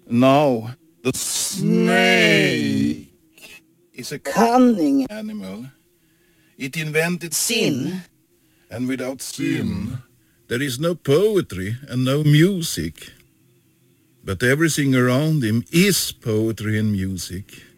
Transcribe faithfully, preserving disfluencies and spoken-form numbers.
Now, the snake is a Cunning animal. It invented sin. and without sin, there is no poetry and no music. But everything around him is poetry and music.